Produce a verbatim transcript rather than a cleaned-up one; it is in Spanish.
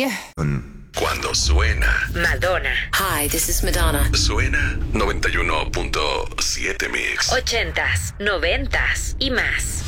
Baby. Cuando suena Madonna. Hi, this is Madonna. Suena noventa y uno punto siete Mix. Ochentas, noventas y más.